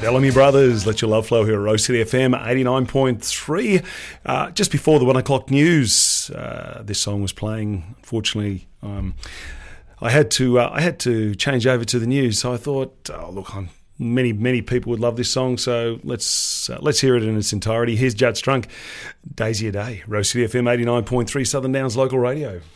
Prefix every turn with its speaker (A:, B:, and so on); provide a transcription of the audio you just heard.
A: Bellamy Brothers, Let Your Love Flow here at Rose City FM 89.3. Just before the 1 o'clock news, this song was playing. Unfortunately, I had to change over to the news. So I thought, many people would love this song. So let's hear it in its entirety. Here's Judd Strunk, Daisy a Day, Rose City FM 89.3, Southern Downs local radio.